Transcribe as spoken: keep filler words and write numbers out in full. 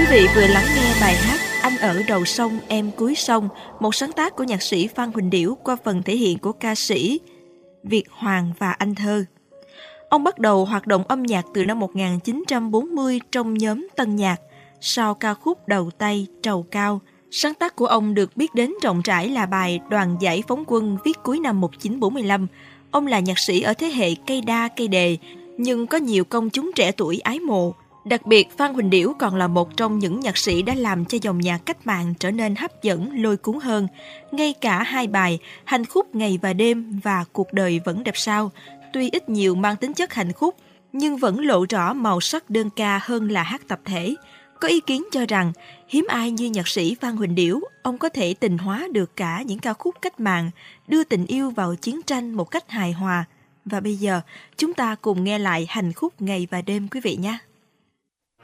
vị vừa lắng nghe bài hát Anh ở đầu sông em cuối sông, một sáng tác của nhạc sĩ Phan Huỳnh Điểu qua phần thể hiện của ca sĩ Việt Hoàng và Anh Thơ. Ông bắt đầu hoạt động âm nhạc từ năm một nghìn chín trăm bốn mươi trong nhóm Tân Nhạc, sau ca khúc đầu tay Trầu Cao. Sáng tác của ông được biết đến rộng rãi là bài Đoàn Giải Phóng Quân viết cuối năm một nghìn chín trăm bốn mươi lăm. Ông là nhạc sĩ ở thế hệ cây đa cây đề, nhưng có nhiều công chúng trẻ tuổi ái mộ. Đặc biệt, Phan Huỳnh Điểu còn là một trong những nhạc sĩ đã làm cho dòng nhạc cách mạng trở nên hấp dẫn, lôi cuốn hơn. Ngay cả hai bài Hành khúc Ngày và Đêm và Cuộc đời vẫn đẹp sao, tuy ít nhiều mang tính chất hành khúc, nhưng vẫn lộ rõ màu sắc đơn ca hơn là hát tập thể. Có ý kiến cho rằng, hiếm ai như nhạc sĩ Phan Huỳnh Điểu, ông có thể tình hóa được cả những ca khúc cách mạng, đưa tình yêu vào chiến tranh một cách hài hòa. Và bây giờ, chúng ta cùng nghe lại Hành khúc Ngày và Đêm quý vị nhé.